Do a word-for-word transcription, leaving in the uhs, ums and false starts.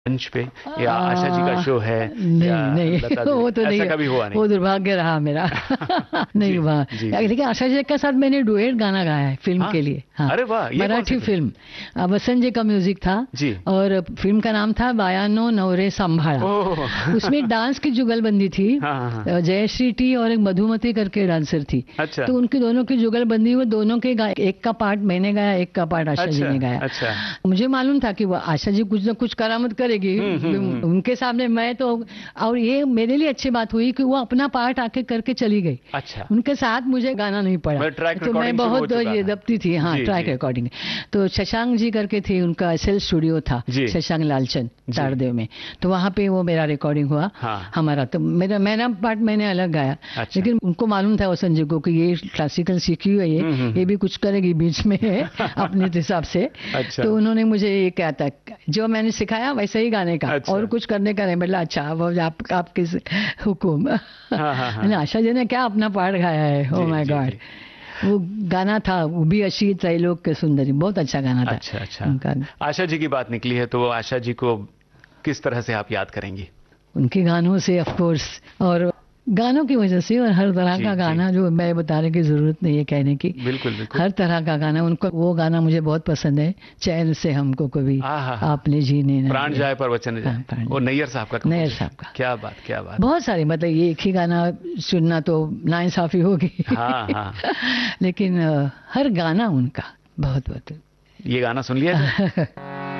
मंच पे या आशा जी का शो है? नहीं या नहीं लता जी? वो तो नहीं, ऐसा कभी हुआ नहीं? वो दुर्भाग्य रहा मेरा। नहीं जी हुआ। जी जी। लेकिन आशा जी के साथ मैंने डुएट गाना गाया है फिल्म हाँ? के लिए। हाँ, अरे वाह, ये कौन सी मराठी फिल्म? फिल्म, अ, वसंत जी का म्यूजिक था जी। और फिल्म का नाम था बायानो नवरे संभाळा। ओह उसमें एक डांस की जुगलबंदी थी। हाँ हाँ हाँ। अ, जयश्री टी और एक मधुमती करके डांसर थी। अच्छा तो उनकी दोनों की जुगलबंदी हुई, दोनों के गा- एक का पार्ट मैंने गाया, एक का पार्ट आशा जी अच्छा ने गाया। अच्छा। मुझे मालूम था कि वो आशा जी कुछ ना कुछ करामत करेगी हम्म हम्म हम्म। उनके सामने। मैं तो, और ये मेरे लिए अच्छी बात हुई कि वो अपना पार्ट आके करके चली गई। अच्छा, उनके साथ मुझे गाना नहीं पड़ा। मतलब ट्रैक तो मैं रिकॉर्डिंग शुरू हो बहुत चुका ये था। दबती थी। हाँ, जी ट्रैक जी रिकॉर्डिंग। तो शशांक जी करके थे, उनका एसएल स्टूडियो था, जी शशांक लालचंद जी। तारदेव में। तो वहां पे वो मेरा रिकॉर्डिंग हुआ। हाँ। हमारा तो मेरा मेरा पार्ट मैंने अलग गाया। अच्छा। लेकिन उनको मालूम था वसंत जी को कि ये क्लासिकल सीखी हुई है, हम्म, हम्म, ये ये भी कुछ करेगी बीच में अपने हिसाब से। अच्छा। तो उन्होंने मुझे ये कहा था, जो मैंने सिखाया वैसे ही गाने का, अच्छा। और कुछ करने का नहीं। मतलब अच्छा, वो आप, आपके हुकुम। हाँ हाँ हाँ। मैंने आशा जी ने क्या अपना पार्ट गाया है। ओ जी माय जी गॉड। जी। वो गाना था, वो भी अशी त्रैलोक के सुंदरी, बहुत अच्छा गाना था अच्छा अच्छा। उनका। आशा जी की बात निकली है तो आशा जी को किस तरह से आप याद करेंगी? उनके गानों से ऑफ कोर्स, और गानों की वजह से, और हर तरह जी का जी। गाना, जो मैं बताने की जरूरत नहीं है कहने की। बिल्कुल बिल्कुल। हर तरह का गाना उनको, वो गाना मुझे बहुत पसंद है, चैन से हमको कभी आहा, आपने जीने न प्राण दिए। जाए पर वचन हाँ, जाए, प्राण वो जाए। नैयर साहब का नैयर composition। साहब का। क्या बात क्या बात। बहुत सारे, मतलब ये एक ही गाना सुनना तो नाइंसाफी होगी। हाँ हाँ। लेकिन अ, हर गाना उनका बहुत बहुत। ये गाना सुन लिया जाए।